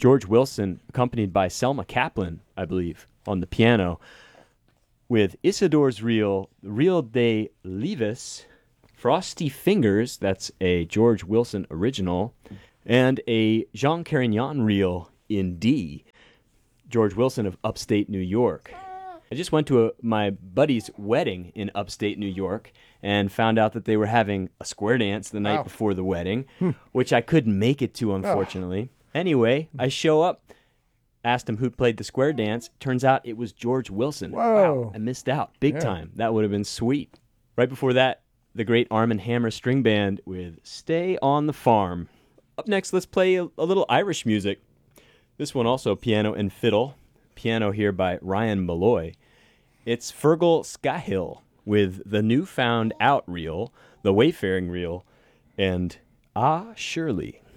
George Wilson, accompanied by Selma Kaplan, I believe, on the piano, with Isidore's Reel de Levis, Frosty Fingers, that's a George Wilson original, and a Jean Carignan reel in D, George Wilson of upstate New York. I just went to my buddy's wedding in upstate New York and found out that they were having a square dance the night before the wedding, which I couldn't make it to, unfortunately. Anyway, I show up, asked him who played the square dance. Turns out it was George Wilson. Whoa. Wow, I missed out big time. That would have been sweet. Right before that, the great Arm & Hammer String Band with Stay on the Farm. Up next, let's play a little Irish music. This one also piano and fiddle. Piano here by Ryan Malloy. It's Fergal Scahill with the Newfound Out reel, the Wayfaring reel, and Ah Shirley.